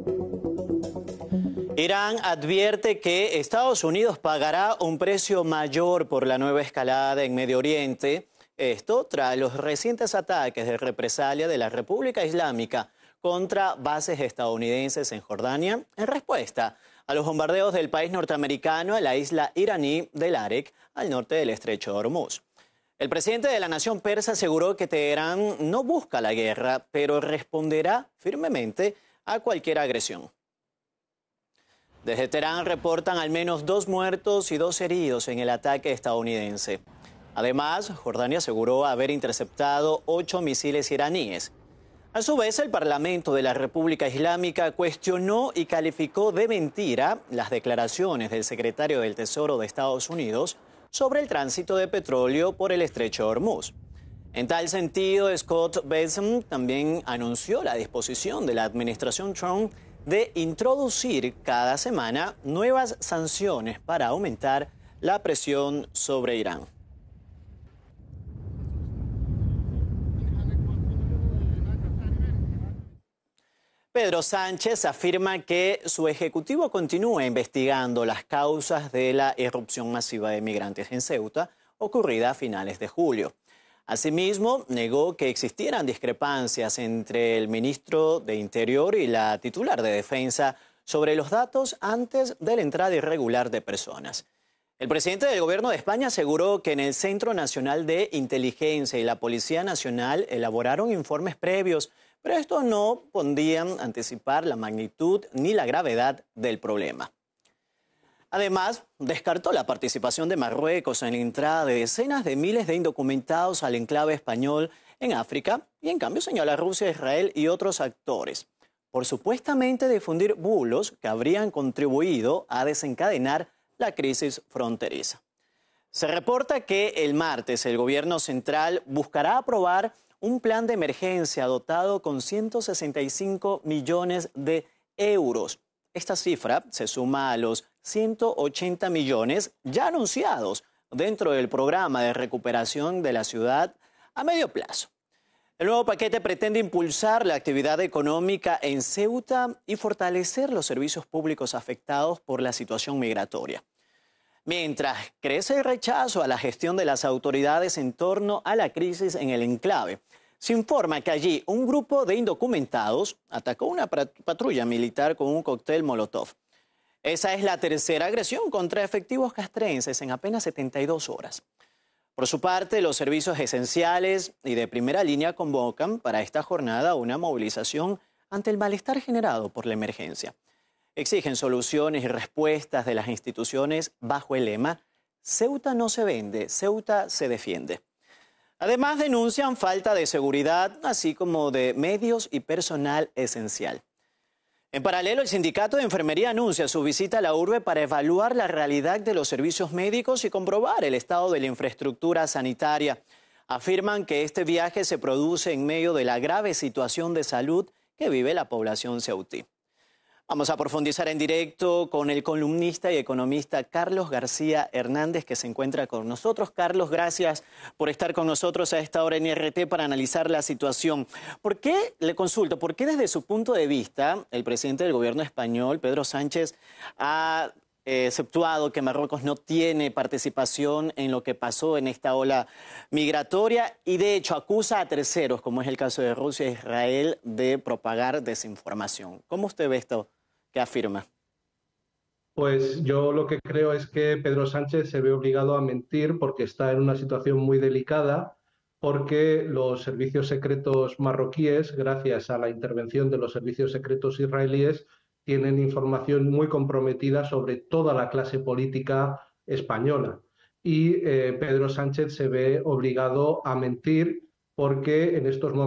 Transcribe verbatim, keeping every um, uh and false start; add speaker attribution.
Speaker 1: Irán advierte que Estados Unidos pagará un precio mayor por la nueva escalada en Medio Oriente. Esto tras los recientes ataques de represalia de la República Islámica contra bases estadounidenses en Jordania, en respuesta a los bombardeos del país norteamericano a la isla iraní del Areq, al norte del estrecho de Hormuz. El presidente de la nación persa aseguró que Teherán no busca la guerra, pero responderá firmemente a cualquier agresión. Desde Teherán reportan al menos dos muertos y dos heridos en el ataque estadounidense. Además, Jordania aseguró haber interceptado ocho misiles iraníes. A su vez, el Parlamento de la República Islámica cuestionó y calificó de mentira las declaraciones del secretario del Tesoro de Estados Unidos sobre el tránsito de petróleo por el estrecho de Hormuz. En tal sentido, Scott Bessent también anunció la disposición de la administración Trump de introducir cada semana nuevas sanciones para aumentar la presión sobre Irán. Pedro Sánchez afirma que su ejecutivo continúa investigando las causas de la irrupción masiva de migrantes en Ceuta, ocurrida a finales de julio. Asimismo, negó que existieran discrepancias entre el ministro de Interior y la titular de Defensa sobre los datos antes de la entrada irregular de personas. El presidente del Gobierno de España aseguró que en el Centro Nacional de Inteligencia y la Policía Nacional elaboraron informes previos, pero estos no podían anticipar la magnitud ni la gravedad del problema. Además, descartó la participación de Marruecos en la entrada de decenas de miles de indocumentados al enclave español en África y en cambio señala a Rusia, Israel y otros actores por supuestamente difundir bulos que habrían contribuido a desencadenar la crisis fronteriza. Se reporta que el martes el gobierno central buscará aprobar un plan de emergencia dotado con ciento sesenta y cinco millones de euros. Esta cifra se suma a los ciento ochenta millones ya anunciados dentro del programa de recuperación de la ciudad a medio plazo. El nuevo paquete pretende impulsar la actividad económica en Ceuta y fortalecer los servicios públicos afectados por la situación migratoria. Mientras crece el rechazo a la gestión de las autoridades en torno a la crisis en el enclave, se informa que allí un grupo de indocumentados atacó una patrulla militar con un cóctel Molotov. Esa es la tercera agresión contra efectivos castrenses en apenas setenta y dos horas. Por su parte, los servicios esenciales y de primera línea convocan para esta jornada una movilización ante el malestar generado por la emergencia. Exigen soluciones y respuestas de las instituciones bajo el lema «Ceuta no se vende, Ceuta se defiende». Además, denuncian falta de seguridad, así como de medios y personal esencial. En paralelo, el Sindicato de Enfermería anuncia su visita a la urbe para evaluar la realidad de los servicios médicos y comprobar el estado de la infraestructura sanitaria. Afirman que este viaje se produce en medio de la grave situación de salud que vive la población ceutí. Vamos a profundizar en directo con el columnista y economista Carlos García Hernández, que se encuentra con nosotros. Carlos, gracias por estar con nosotros a esta hora en I R T para analizar la situación. ¿Por qué, le consulto, por qué desde su punto de vista el presidente del gobierno español, Pedro Sánchez, ha eh, exceptuado que Marruecos no tiene participación en lo que pasó en esta ola migratoria y de hecho acusa a terceros, como es el caso de Rusia e Israel, de propagar desinformación? ¿Cómo usted ve esto que afirma?
Speaker 2: Pues yo lo que creo es que Pedro Sánchez se ve obligado a mentir porque está en una situación muy delicada, porque los servicios secretos marroquíes, gracias a la intervención de los servicios secretos israelíes, tienen información muy comprometida sobre toda la clase política española. Y eh, Pedro Sánchez se ve obligado a mentir porque en estos momentos